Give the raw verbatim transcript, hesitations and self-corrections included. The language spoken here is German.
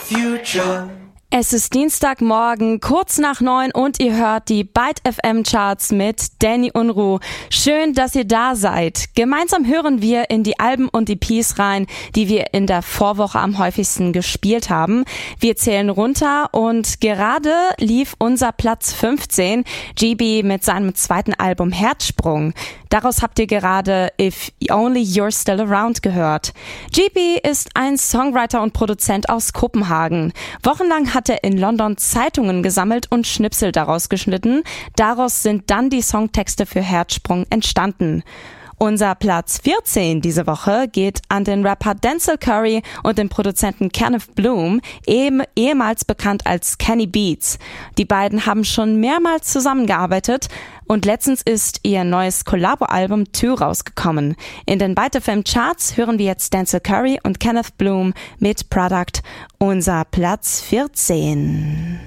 future. Es ist Dienstagmorgen, kurz nach neun und ihr hört die Byte F M Charts mit Danny Unruh. Schön, dass ihr da seid. Gemeinsam hören wir in die Alben und E Ps rein, die wir in der Vorwoche am häufigsten gespielt haben. Wir zählen runter und gerade lief unser Platz fünfzehn, G B mit seinem zweiten Album Herzsprung. Daraus habt ihr gerade If Only You're Still Around gehört. G B ist ein Songwriter und Produzent aus Kopenhagen. Wochenlang hat er in London Zeitungen gesammelt und Schnipsel daraus geschnitten. Daraus sind dann die Songtexte für Herzsprung entstanden. Unser Platz vierzehn diese Woche geht an den Rapper Denzel Curry und den Produzenten Kenneth Bloom, ehem, ehemals bekannt als Kenny Beats. Die beiden haben schon mehrmals zusammengearbeitet und letztens ist ihr neues Collabo-Album Two rausgekommen. In den Byte F M Charts hören wir jetzt Denzel Curry und Kenneth Bloom mit Product, unser Platz vierzehn.